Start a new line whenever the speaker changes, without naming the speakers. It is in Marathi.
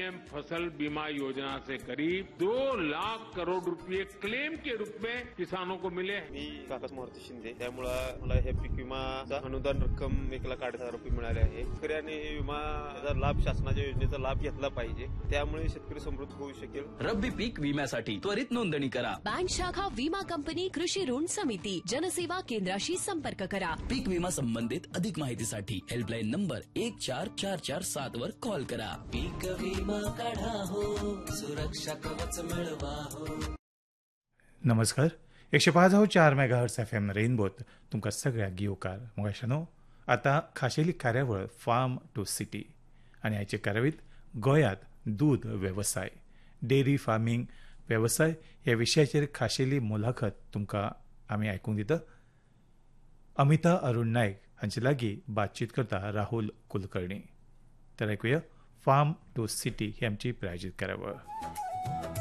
पीएम फसल बीमा योजना से करीब 2 लाख करोड़ रुपए क्लेम के रूप में किसानों को मिले।
मी काकास मारुती शिंदे, त्यामुळे मला हे पीक विमाचा अनुदान रक्कम 1,08,000 रुपये मिळाले आहे. शेतकऱ्यांनी हे विमाचा लाभ, शासनाच्या योजनेचा लाभ घेतला पाहिजे, त्यामुळे शेतकरी समृद्ध होऊ शकेल.
रब्बी पीक विम्यासाठी त्वरित नोंदणी करा.
बँक शाखा, विमा कंपनी, कृषी ऋण समिती, जनसेवा केंद्राशी संपर्क करा.
पीक विमा संबंधित अधिक माहितीसाठी हेल्पलाईन नंबर 14447 वर कॉल करा.
पीक विमा काढा हो, सुरक्षा कवच मिळवा हो.
नमस्कार. 105.4 मेगाहर्ट्ज FM रेनबोत तुमकां सगळ्यांक येवकार. मोगाशानो आतां खाशेली कार्यावळ फार्म टू सिटी आनी आयचे कार्यावळीत गोंयांत दूद वेवसाय, डेरी फार्मिंग वेवसाय ह्या विशयाचेर खाशेली मुलाखत तुमकां आमी आयकूंक दिता. अमिता अरुण नायक हांचे लागीं बातचीत करता राहुल कुलकर्णी. तर आयकुया फार्म टू सिटी ही आमची प्रायोजीत कार्यावळ.